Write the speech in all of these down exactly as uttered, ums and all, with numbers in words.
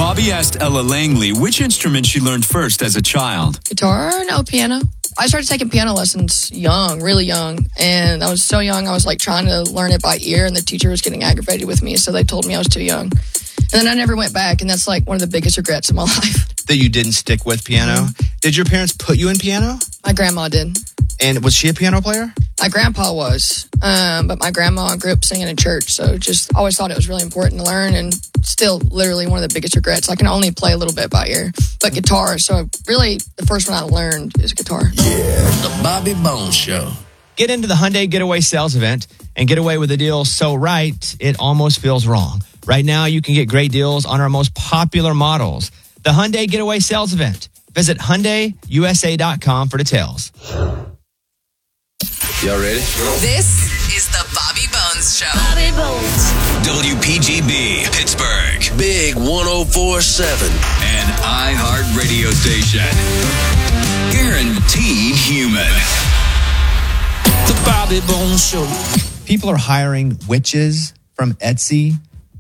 Bobby asked Ella Langley which instrument she learned first as a child. Guitar? No, piano. I started taking piano lessons young, really young. And I was so young, I was like trying to learn it by ear, and the teacher was getting aggravated with me, so they told me I was too young. And then I never went back, and that's like one of the biggest regrets in my life. That you didn't stick with piano? Mm-hmm. Did your parents put you in piano? My grandma did. And was she a piano player? My grandpa was, um, but my grandma grew up singing in church, so just always thought it was really important to learn, and still literally one of the biggest regrets. I can only play a little bit by ear, but guitar, so really the first one I learned is guitar. Yeah, the Bobby Bones Show. Get into the Hyundai Getaway Sales Event and get away with a deal so right, it almost feels wrong. Right now, you can get great deals on our most popular models. The Hyundai Getaway Sales Event. Visit Hyundai U S A dot com for details. Y'all ready? This is the Bobby Bones Show. Bobby Bones. W P G B, Pittsburgh. Big one oh four point seven. An iHeart radio station. Guaranteed human. The Bobby Bones Show. People are hiring witches from Etsy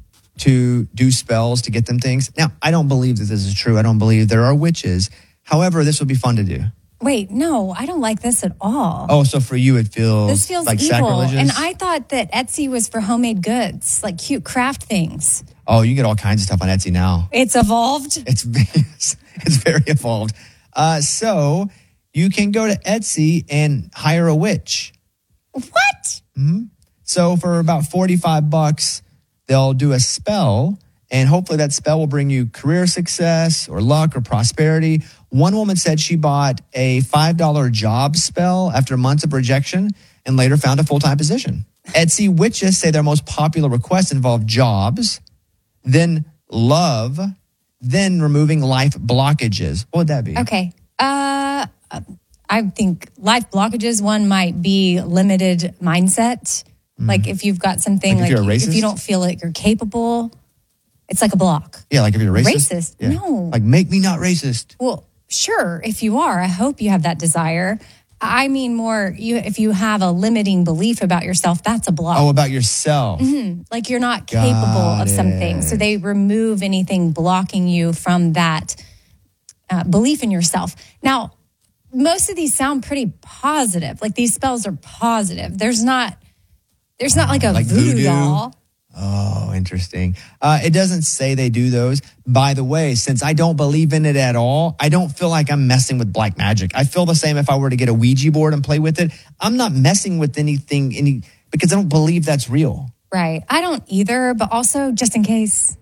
to do spells to get them things. Now, I don't believe that this is true. I don't believe there are witches. However, this would be fun to do. Wait, no, I don't like this at all. Oh, so for you it feels This feels like evil. sacrilegious? And I thought that Etsy was for homemade goods, like cute craft things. Oh, you get all kinds of stuff on Etsy now. It's evolved? It's it's very evolved. Uh, so you can go to Etsy and hire a witch. What? Mm-hmm. So for about forty-five bucks, they'll do a spell, and hopefully that spell will bring you career success or luck or prosperity. One woman said she bought a five dollars job spell after months of rejection and later found a full-time position. Etsy witches say their most popular requests involve jobs, then love, then removing life blockages. What would that be? Okay. Uh, I think life blockages, one might be limited mindset. Mm. Like if you've got something, like if, like you're a racist? if you don't feel like you're capable, it's like a block. Yeah, like if you're racist. Racist? Yeah. No. Like make me not racist. Well, sure, if you are, I hope you have that desire. I mean more, you if you have a limiting belief about yourself, that's a block. Oh, about yourself. Mm-hmm. Like you're not Got capable of it. something. So they remove anything blocking you from that uh, belief in yourself. Now, most of these sound pretty positive. Like these spells are positive. There's not, there's not like a Like voodoo, voodoo? doll. Oh, interesting. Uh, it doesn't say they do those. By the way, since I don't believe in it at all, I don't feel like I'm messing with black magic. I feel the same if I were to get a Ouija board and play with it. I'm not messing with anything any because I don't believe that's real. Right. I don't either, but also just in case.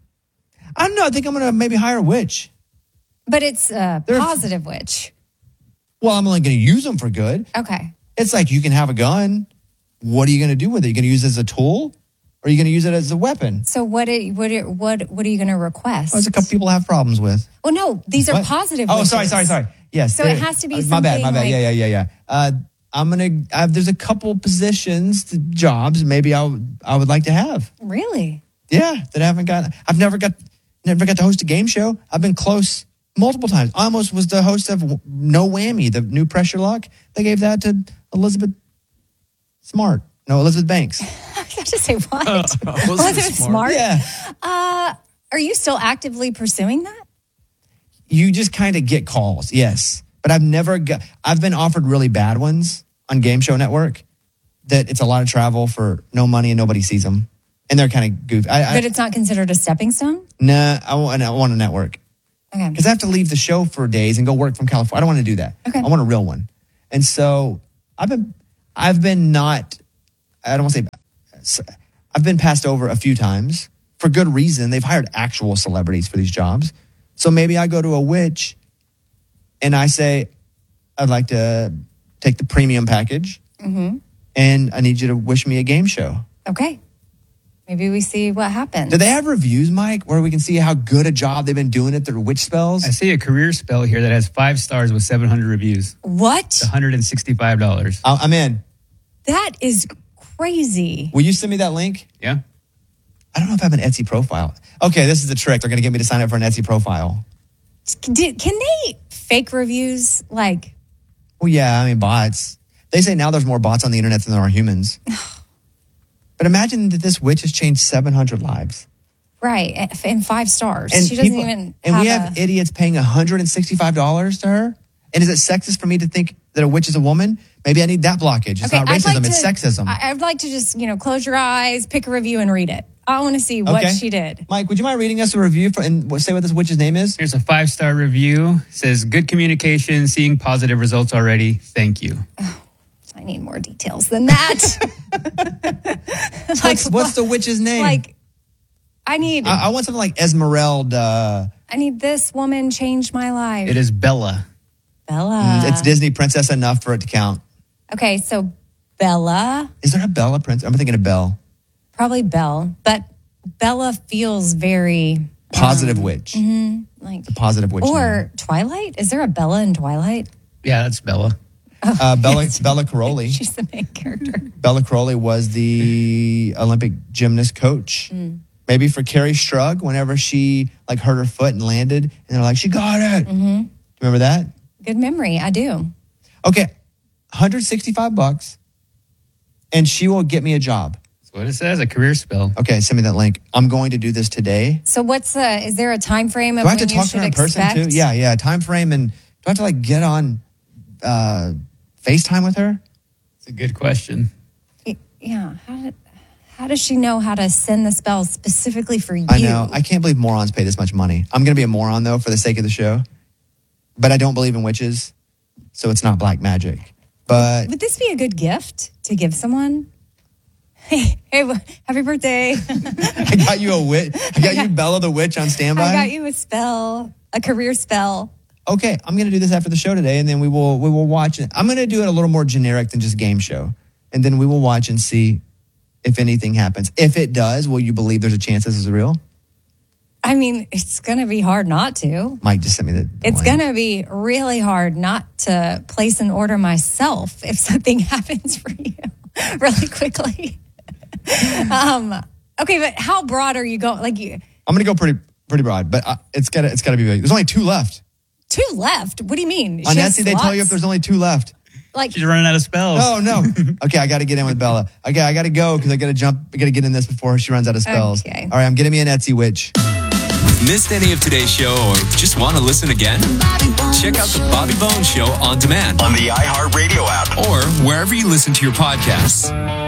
I don't know. I think I'm going to maybe hire a witch. But it's a They're- positive witch. Well, I'm only going to use them for good. Okay. It's like you can have a gun. What are you going to do with it? Are you going to use it as a tool? Or are you going to use it as a weapon? So what? It, what? It, what? What are you going to request? Oh, there's a couple people have problems with. Well, no, these are What? positive. Oh, witches. sorry, sorry, sorry. Yes. So it has to be uh, My bad, my something bad. like- yeah, yeah, yeah, yeah. Uh, I'm going to, there's a couple positions, jobs maybe I would, I would like to have. Really? Yeah, that I haven't got. I've never got, never got to host a game show. I've been close multiple times. I almost was the host of No Whammy, the new Pressure Lock. They gave that to Elizabeth Smart. No, Elizabeth Banks. I have to say what? Uh, Was it smart? Yeah. Uh, are you still actively pursuing that? You just kind of get calls, yes. But I've never got, I've been offered really bad ones on Game Show Network that it's a lot of travel for no money and nobody sees them. And they're kind of goofy. I, I, But it's not considered a stepping stone? nah, I want, I want a network. Okay. Because I have to leave the show for days and go work from California. I don't want to do that. Okay. I want a real one. And so I've been, I've been not, I don't want to say, I've been passed over a few times for good reason. They've hired actual celebrities for these jobs. So maybe I go to a witch and I say, I'd like to take the premium package Mm-hmm. and I need you to wish me a game show. Okay. Maybe we see what happens. Do they have reviews, Mike, where we can see how good a job they've been doing at their witch spells? I see a career spell here that has five stars with seven hundred reviews. What? It's one hundred sixty-five dollars. I- I'm in. That is crazy. Will you send me that link? Yeah. I don't know if I have an Etsy profile. Okay, this is the trick. They're going to get me to sign up for an Etsy profile. Did, can they fake reviews? Like, Well, yeah, I mean, bots. They say now there's more bots on the internet than there are humans. But imagine that this witch has changed seven hundred lives. Right. And five stars. And she doesn't people- even And have we have a, idiots paying one hundred sixty-five dollars to her. And is it sexist for me to think that a witch is a woman? Maybe I need that blockage. It's not I'd racism, like it's to- sexism. I, I'd like to just, you know, close your eyes, pick a review and read it. I want to see what Okay. she did. Mike, would you mind reading us a review for, and say what this witch's name is? Here's a five-star review. It says, good communication, seeing positive results already. Thank you. I need more details than that. like, What's, what's the witch's name? like, I need, I, I want something like Esmeralda. I need this woman changed my life. It is Bella. Bella. It's Disney princess enough for it to count. Okay, so Bella, Is there a Bella princess? I'm thinking of Belle. probably Belle, but Bella feels very Positive witch. like, Positive witch. or name. Twilight. Is there a Bella in Twilight? Yeah, that's Bella. Uh, Bella, Bella Caroli. She's the main character. Bella Crowley was the Olympic gymnast coach. Mm. Maybe for Carrie Strug, whenever she like hurt her foot and landed, and they're like, "She got it." Mm-hmm. Remember that? Good memory. I do. Okay, one hundred sixty-five bucks, and she will get me a job. That's what it says, a career spell. Okay, send me that link. I'm going to do this today. So what's the, is there a time frame of Do I have when to you talk to should her in person expect? too? Yeah, yeah. Time frame, and do I have to like get on uh, FaceTime with her? It's a good question. Yeah. How, did, how does she know how to send the spell specifically for you? I know. I can't believe morons pay this much money. I'm going to be a moron, though, for the sake of the show. But I don't believe in witches, so it's not black magic. But Would this be a good gift to give someone? Hey, hey, w- happy birthday. I got you a witch. I got you Bella the witch on standby. I got you a spell, a career spell. Okay, I'm going to do this after the show today, and then we will we will watch it. I'm going to do it a little more generic than just game show. And then we will watch and see if anything happens. If it does, will you believe there's a chance this is real? I mean, it's going to be hard not to. Mike just sent me the. the It's link. going to be really hard not to place an order myself if something happens for you really quickly. um, okay, but how broad are you going? Like you, I'm going to go pretty pretty broad, but uh, it's got to it's got to be big. There's only two left. two left. What do you mean? On She has Etsy, they tell you if slots? there's only two left. like She's running out of spells. Oh no. Okay, I got to get in with Bella. Okay, I got to go because I got to jump. I got to get in this before she runs out of spells. Okay. All right, I'm getting me an Etsy witch. Missed any of today's show or just want to listen again? Check out the Bobby Bones Show on demand On the iHeartRadio app. or wherever you listen to your podcasts.